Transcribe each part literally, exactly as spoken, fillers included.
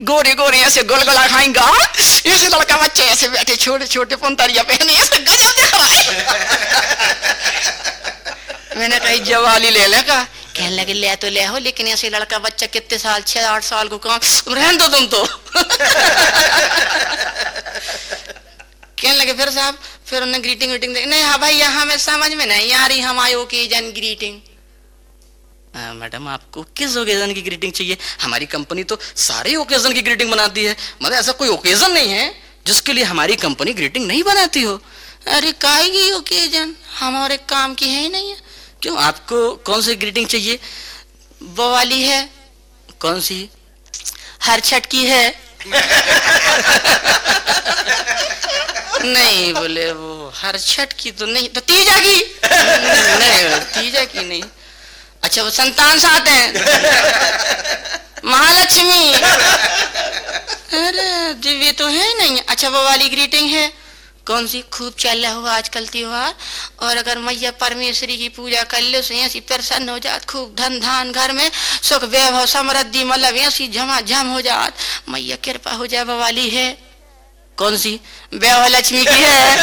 गोरे गोरे ऐसे गुलगुला खाएंगा, ऐसे लड़का बच्चे ऐसे बैठे छोटे छोटे पुंतरिया पहने ऐसे गजब देखो। मैंने कही जवाली ले लेगा, कहने लगे ले तो ले हो, लेकिन ऐसे लड़का बच्चा कितने साल, छह आठ साल को कहाँ रहने दो तुम तो। कहने लगे फिर साहब, फिर उन्हें ग्रीटिंग वीटिंग दे, नहीं हाँ भाई यहाँ हमें समझ में नहीं आ रही, हम आई ओकेजन ग्रीटिंग। मैडम आपको किस ओकेजन की ग्रीटिंग चाहिए? हमारी कंपनी तो सारे ओकेजन की ग्रीटिंग बनाती है, मतलब ऐसा कोई ओकेजन नहीं है जिसके लिए हमारी कंपनी ग्रीटिंग नहीं बनाती हो। अरे काहे की ओकेजन, हमारे काम की है ही नहीं है। क्यों, आपको कौन सी ग्रीटिंग चाहिए? वो वाली है। कौन सी? हर छठ की है। नहीं बोले वो हर छठ की तो नहीं, तो तीजा की। नहीं तीजा की नहीं। अच्छा वो संतान साथ है, महालक्ष्मी। अरे दिव्य तो है नहीं। अच्छा वो वाली ग्रीटिंग है। कौन सी? खूब चल रहा हुआ आजकल त्योहार, और अगर मैया परमेश्वरी की पूजा कर लो तो ऐसी प्रसन्न हो जात, खूब धन धान घर में, सुख वैभव समृद्धि, मतलब ऐसी झमाझम हो जात, मैया कृपा हो जाए, वो वाली है। कौन सी? वैभव लक्ष्मी की है।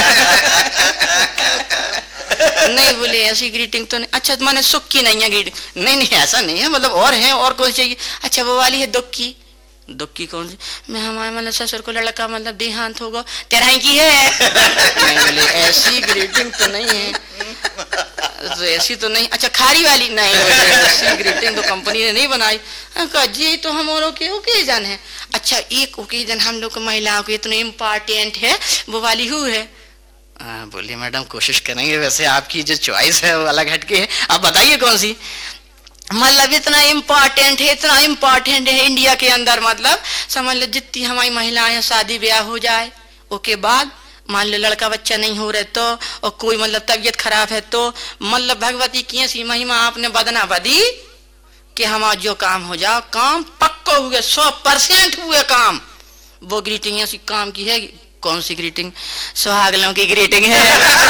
नहीं बोले ऐसी ग्रीटिंग तो नहीं। अच्छा माने सुख की नहीं है ग्रीटिंग? नहीं नहीं ऐसा नहीं है, मतलब और है, और कौन चाहिए? अच्छा वो वाली है दुख की। दुख की कौन सी? मैं हमारे मतलब ससुर को लड़का मतलब देहांत होगा, तेरह की है। नहीं बोले ऐसी ग्रीटिंग तो नहीं है, तो ऐसी तो नहीं। अच्छा खारी वाली? नहीं बोले ऐसी ग्रीटिंग तो कंपनी ने नहीं बनाई। जी तो हम औरों के ओकेजन है। अच्छा एक ओकेजन हम लोग महिलाओं के इतने इम्पोर्टेंट है, वो वाली हु है। हाँ बोलिए मैडम कोशिश करेंगे, वैसे आपकी जो चॉइस है वो अलग हटके है, आप बताइए कौन सी? मतलब इतना इम्पोर्टेंट है, इतना इम्पोर्टेंट है इंडिया के अंदर, मतलब समझ लो जितनी हमारी महिलाएं शादी ब्याह हो जाए उसके बाद मान लो लड़का बच्चा नहीं हो रहे तो, और कोई मतलब तबीयत खराब है तो, मतलब भगवती की ऐसी महिमा आपने बदना बदी कि हमारा जो काम हो जाओ, काम पक्का हुए, सौ परसेंट हुए काम। वो ग्रीटिंग ऐसी काम की है। कौन सी ग्रीटिंग? सुहागलों की ग्रीटिंग है।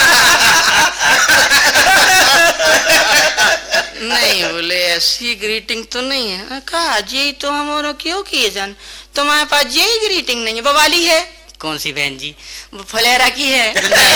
नहीं बोले ऐसी ग्रीटिंग तो नहीं है। कहा जी तो हमारा क्यों किए जान, तुम्हारे पास यही ग्रीटिंग नहीं है, वो वाली है। कौन सी बहन जी? वो फलेरा की है।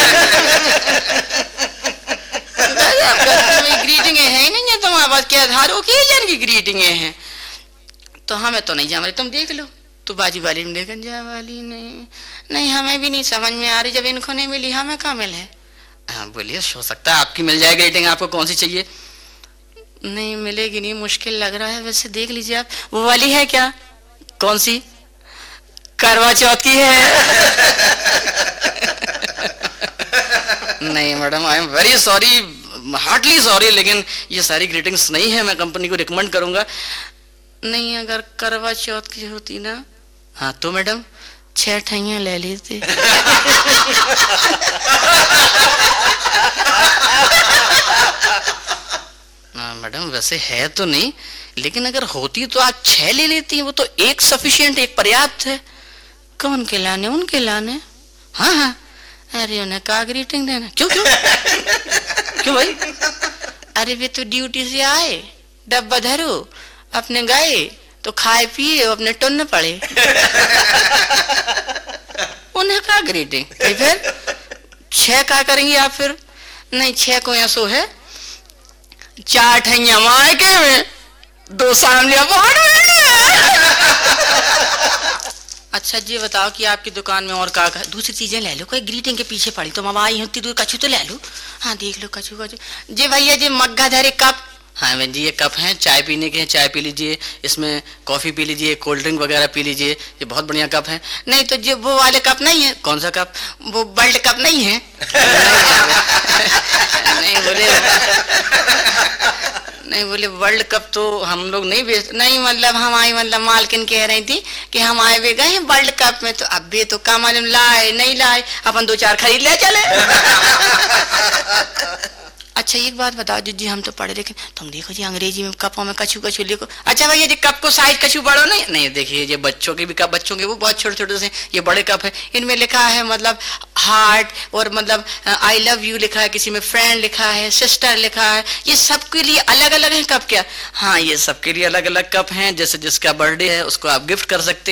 ग्रीटिंग है ही नहीं है तुम्हारे पास, क्या धार ओकेजन की ग्रीटिंग है? तो हमें तो नहीं जा, तुम देख लो। तो बाजी वाली में देखन जा वाली नहीं, नहीं हमें भी नहीं समझ में आ रही, जब इनको नहीं मिली हमें कहाँ मिले। हाँ बोलिए, हो सकता है आपकी मिल जाए ग्रीटिंग, आपको कौन सी चाहिए? नहीं मिलेगी नहीं, मुश्किल लग रहा है, वैसे देख लीजिए आप। वो वाली है क्या? कौन सी? करवा चौथ की है। नहीं madam I am very sorry, Hartley sorry, लेकिन ये सारी ग्रीटिंग्स नहीं है, मैं कंपनी को रिकमेंड करूंगा। नहीं अगर करवा चौथ की होती ना, हाँ तो मैडम छह ठैया ले लेते। हाँ मैडम वैसे है तो नहीं, लेकिन अगर होती तो आप छह ले लेती हैं, वो तो एक सफिशिएंट, एक पर्याप्त है। कौन के लाने? उनके लाने। हाँ हाँ। अरे उन्हें का ग्रीटिंग देना? क्यों क्यों क्यों भाई? अरे वे तो ड्यूटी से आए, डब्बा धरो, अपने गए तो खाए पिए, अपने टुन्न पड़े। उन्हें का ग्रीटिंग? फिर छह का करेंगे आप फिर? नहीं छह को ऐसो है, चार ठैया मायके में, दो सामने बाहर में। अच्छा जी बताओ कि आपकी दुकान में और का दूसरी चीजें ले लो, कोई ग्रीटिंग के पीछे पड़ी तो हम आई होती, दूर कछू तो ले लो। हाँ देख लो कछू कछू। जी भैया जी मग्गा धरे कप। हाँ बहन जी ये कप हैं, चाय पीने के हैं, चाय पी लीजिए, इसमें कॉफी पी लीजिए, कोल्ड ड्रिंक वगैरह पी लीजिए, ये बहुत बढ़िया कप है। नहीं तो जो वो वाले कप नहीं है? कौन सा कप? वो वर्ल्ड कप नहीं है? नहीं बोले नहीं बोले वर्ल्ड कप तो हम लोग नहीं बेच, नहीं मतलब हमारी मतलब मालकिन कह रही थी कि हम आए भी गए वर्ल्ड कप में, तो अब भी तो का मालूम लाए नहीं लाए, अपन दो चार खरीद ले चले। अच्छा एक बात बताओ जी, जी हम तो पढ़े लिखे, तुम देखो जी अंग्रेजी में कपों में कछू कछू लिखो। अच्छा भैया जी कप को साइज कछू बड़ो नहीं? नहीं देखिए ये बच्चों के भी कप, बच्चों के वो बहुत छोटे छोटे से, ये बड़े कप है, इनमें लिखा है मतलब हार्ट और मतलब आई लव यू लिखा है, किसी में फ्रेंड लिखा है, सिस्टर लिखा है, ये सबके लिए अलग अलग है कप क्या? हाँ ये सबके लिए अलग अलग कप हैं, जैसे जिसका बर्थडे है उसको आप गिफ्ट कर सकते हैं।